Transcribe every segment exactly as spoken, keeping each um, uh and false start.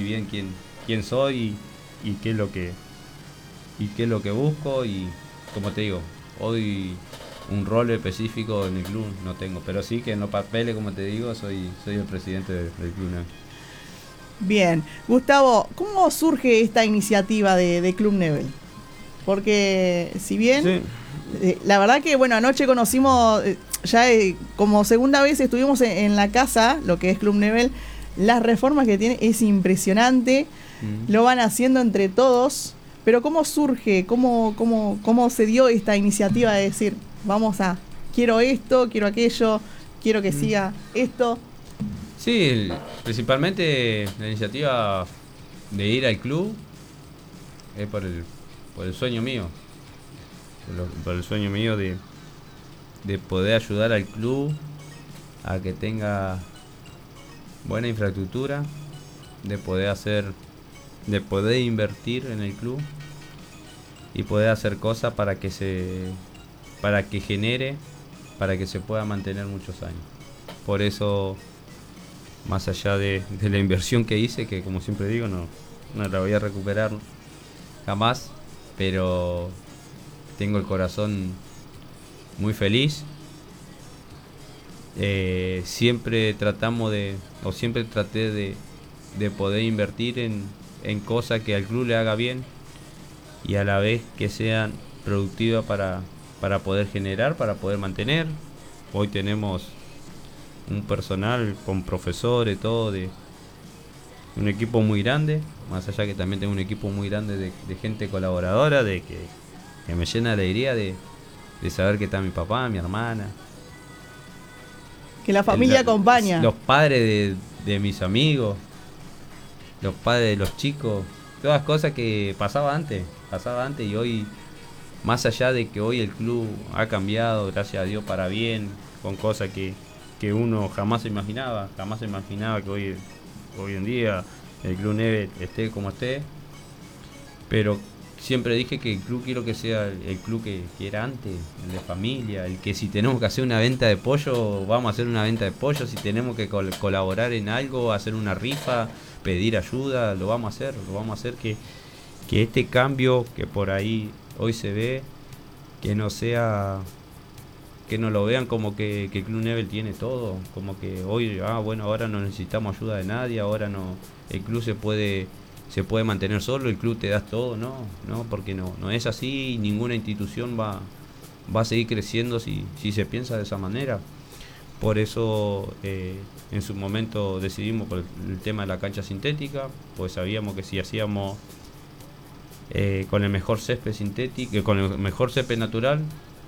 bien quién, quién soy y, y qué es lo que y qué es lo que busco y como te digo, hoy un rol específico en el club no tengo, pero sí que en los papeles, como te digo, soy soy el presidente del, del club. ¿No? Bien, Gustavo, ¿cómo surge esta iniciativa de, de Club Nebel? Porque si bien, Sí. eh, la verdad que bueno, anoche conocimos, eh, ya eh, como segunda vez estuvimos en, en la casa, lo que es Club Nebel, las reformas que tiene es impresionante, mm. lo van haciendo entre todos, pero ¿cómo surge, cómo, cómo, cómo se dio esta iniciativa de decir, vamos a, quiero esto, quiero aquello, quiero que mm. siga esto? Sí, principalmente la iniciativa de ir al club es por el, por el sueño mío, por, lo, por el sueño mío de, de poder ayudar al club a que tenga buena infraestructura, de poder hacer, de poder invertir en el club y poder hacer cosas para que se, para que genere, para que se pueda mantener muchos años. Por eso, más allá de, de la inversión que hice, que como siempre digo, no, no la voy a recuperar jamás, pero tengo el corazón muy feliz. Eh, siempre tratamos de, o siempre traté de, de poder invertir en, en cosas que al club le haga bien y a la vez que sean productivas para, para poder generar, para poder mantener. Hoy tenemos un personal con profesores, todo, de un equipo muy grande, más allá que también tengo un equipo muy grande de, de gente colaboradora, de que, que me llena de alegría de, de saber que está mi papá, mi hermana. Que la familia El, acompaña. Los padres de, de mis amigos, los padres de los chicos, todas cosas que pasaba antes, pasaba antes y hoy, más allá de que hoy el club ha cambiado, gracias a Dios, para bien, con cosas que que uno jamás se imaginaba, jamás se imaginaba que hoy, hoy en día el Club Nebel esté como esté, pero siempre dije que el club quiero que sea el club que, que era antes, el de familia, el que si tenemos que hacer una venta de pollo, vamos a hacer una venta de pollo, si tenemos que col- colaborar en algo, hacer una rifa, pedir ayuda, lo vamos a hacer, lo vamos a hacer que, que este cambio que por ahí hoy se ve, que no sea... que no lo vean como que, que el Club Nebel tiene todo, como que hoy, ah bueno, ahora no necesitamos ayuda de nadie, ahora no, el club se puede se puede mantener solo, el club te das todo, no, no, porque no, no es así, ninguna institución va, va a seguir creciendo si, si se piensa de esa manera. Por eso eh, en su momento decidimos por el, el tema de la cancha sintética, pues sabíamos que si hacíamos eh, con el mejor césped sintético, con el mejor césped natural,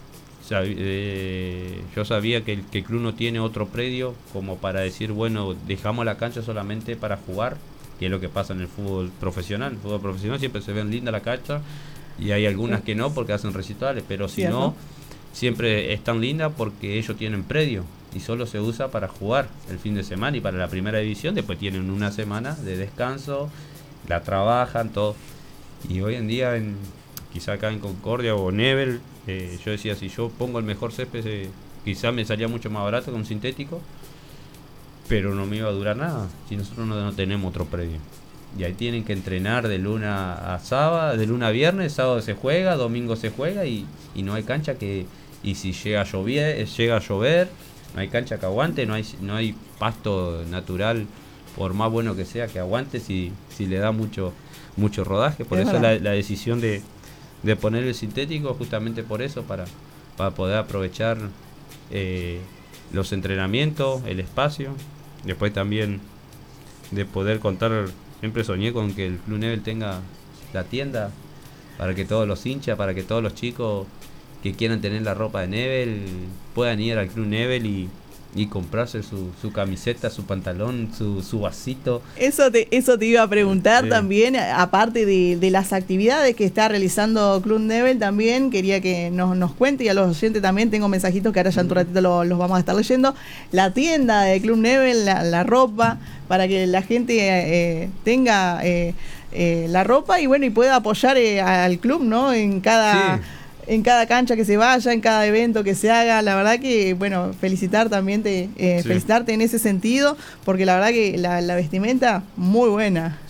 Eh, yo sabía que el, que el club no tiene otro predio como para decir, bueno, dejamos la cancha solamente para jugar, que es lo que pasa en el fútbol profesional. El fútbol profesional siempre se ven linda la cancha y hay algunas que no porque hacen recitales, pero si ¿cierto? No, siempre es tan linda porque ellos tienen predio y solo se usa para jugar el fin de semana y para la primera división. Después tienen una semana de descanso, la trabajan, todo. Y hoy en día en quizá acá en Concordia o Nebel, eh, yo decía, si yo pongo el mejor césped, eh, quizá me salía mucho más barato que un sintético, pero no me iba a durar nada, si nosotros no, no tenemos otro predio. Y ahí tienen que entrenar de lunes a sábado, de lunes a viernes, sábado se juega, domingo se juega y, y no hay cancha que, y si llega a llover, llega a llover, no hay cancha que aguante, no hay, no hay pasto natural, por más bueno que sea, que aguante si, si le da mucho, mucho rodaje. Por es eso la, la decisión de de poner el sintético, justamente por eso, para, para poder aprovechar eh, los entrenamientos, el espacio. Después también de poder contar, siempre soñé con que el Club Nebel tenga la tienda para que todos los hinchas, para que todos los chicos que quieran tener la ropa de Nebel puedan ir al Club Nebel y, y comprarse su, su camiseta, su pantalón, su, su vasito. Eso te, eso te iba a preguntar sí. También, aparte de, de las actividades que está realizando Club Nebel, también quería que nos, nos cuente, y a los oyentes también tengo mensajitos que ahora ya en un ratito lo, los vamos a estar leyendo, la tienda de Club Nebel, la, la ropa, para que la gente eh, tenga eh, eh, la ropa y bueno, y pueda apoyar eh, al club, ¿no? En cada... Sí. En cada cancha que se vaya, en cada evento que se haga. La verdad que, bueno, felicitar también te, eh, sí. felicitarte en ese sentido, porque la verdad que la, la vestimenta muy buena.